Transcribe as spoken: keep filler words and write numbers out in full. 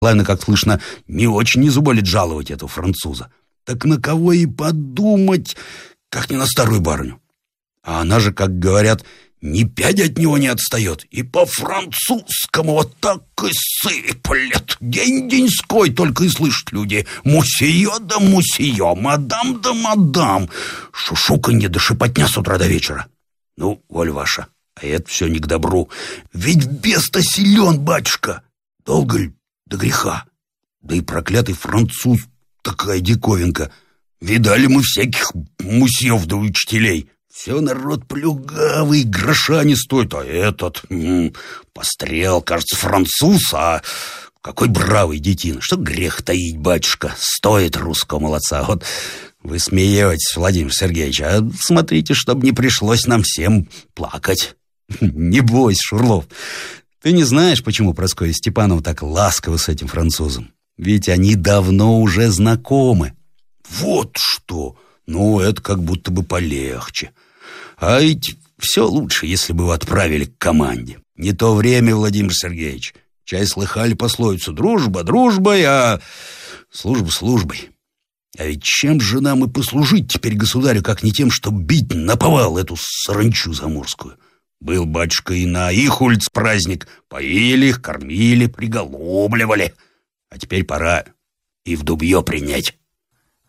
Главное, как слышно, не очень изволит жаловать этого француза. Так на кого и подумать, как не на старую барыню. А она же, как говорят, ни пяди от него не отстает. И по-французскому вот так и сыплет. День-деньской только и слышат люди. Мусье да мусье, мадам да мадам. Шушуканье да шепотня с утра до вечера. Ну, воля ваша, а это все не к добру. Ведь бес-то силен, батюшка. Долго ли до греха? Да и проклятый француз такая диковинка. Видали мы всяких мусьев да учителей. Все народ плюгавый, гроша не стоит. А этот м-м, пострел, кажется, француз, а какой бравый детина. Что грех таить, батюшка, стоит русского молодца. Вот вы смеетесь, Владимир Сергеевич, а смотрите, чтобы не пришлось нам всем плакать. Не бойся, Шурлов. Ты не знаешь, почему Прасковья Степанова так ласково с этим французом? Ведь они давно уже знакомы. Вот что! Ну, это как будто бы полегче. А ведь все лучше, если бы вы отправили к команде. Не то время, Владимир Сергеевич. Чай слыхали пословицу: дружба дружбой, а служба службой. А ведь чем же нам и послужить теперь государю, как не тем, чтобы бить наповал эту саранчу заморскую? Был, батюшка, и на их улиц праздник. Поили их, кормили, приголубливали. А теперь пора и в дубье принять.